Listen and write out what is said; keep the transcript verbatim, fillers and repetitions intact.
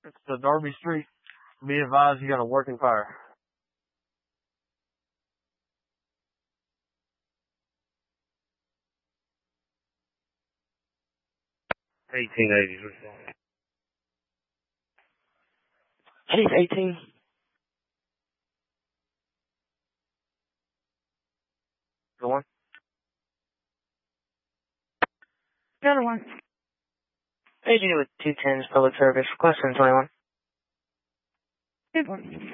It's the Darby Street. Be advised you got a working fire. eighteen eighties respond. He's eighteen. Go on. Another one. eighteen with two tens public service. Question twenty-one. Good one.